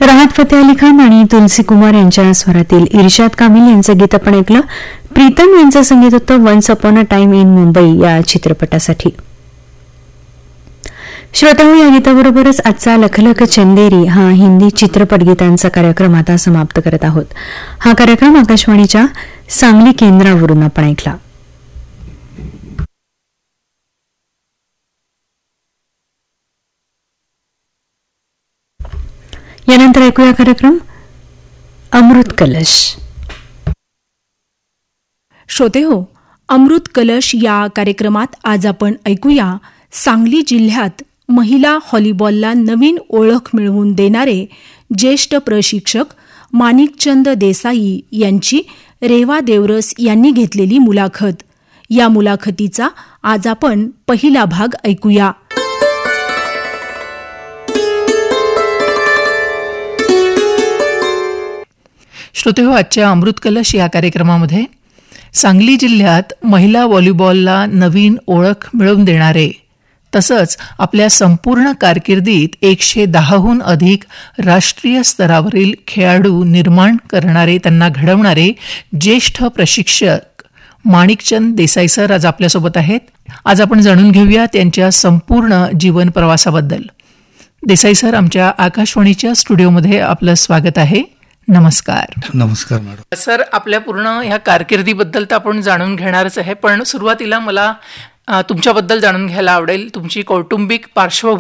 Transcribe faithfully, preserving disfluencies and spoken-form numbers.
राहत फतेह अली खान आणि तुलसी कुमार यांच्या स्वरातील इर्शाद कामिल यांचं गीत आपण ऐकलं. प्रीतम यांचं संगीत होतं once upon a time in Mumbai या चित्रपटासाठी. श्रोताहो, या गीताबरोबरच आजचा लखलख चंदेरी हा हिंदी चित्रपट गीतांचा कार्यक्रम आता समाप्त करत आहोत. हा कार्यक्रम आकाशवाणीच्या सांगली केंद्रावरून आपण ऐकला. यानंतर ऐकूया कार्यक्रम अमृत कलश. श्रोते हो, अमृत कलश या कार्यक्रमात आज आपण ऐकूया सांगली जिल्ह्यात महिला व्हॉलीबॉलला नवीन ओळख मिळवून देणारे ज्येष्ठ प्रशिक्षक माणिकचंद देसाई यांची रेवा देवरस यांनी घेतलेली मुलाखत. या मुलाखतीचा आज आपण पहिला भाग ऐकूया. श्रोते हो, आजच्या अमृत कलश या कार्यक्रमामध्ये सांगली जिल्ह्यात महिला व्हॉलीबॉलला नवीन ओळख मिळवून देणारे तसंच आपल्या संपूर्ण कारकिर्दीत एकशे दहाहून अधिक राष्ट्रीय स्तरावरील खेळाडू निर्माण करणारे, त्यांना घडवणारे ज्येष्ठ प्रशिक्षक माणिकचंद देसाई सर आज आपल्यासोबत आहेत. आज आपण जाणून घेऊया त्यांच्या संपूर्ण जीवन प्रवासाबद्दल. देसाई सर, आमच्या आकाशवाणीच्या स्टुडिओमध्ये आपलं स्वागत आहे. नमस्कार. नमस्कार मॅडम. सर, आपल्या पूर्ण ह्या कारकिर्दीबद्दल तर आपण जाणून घेणारच आहे, पण सुरुवातीला मला तुमच्याबद्दल जाणून घ्यायला आवडेल. तुमची कौटुंबिक पार्श्वभूमी